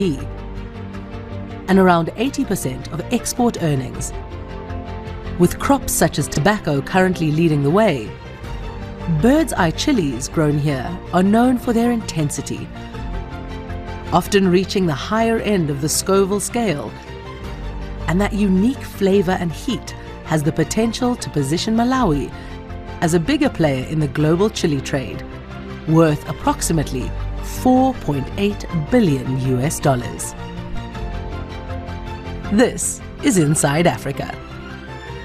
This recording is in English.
and around 80% of export earnings. With crops such as tobacco currently leading the way, bird's eye chilies grown here are known for their intensity, often reaching the higher end of the Scoville scale, and that unique flavor and heat has the potential to position Malawi as a bigger player in the global chili trade, worth approximately $4.8 billion. This is Inside Africa.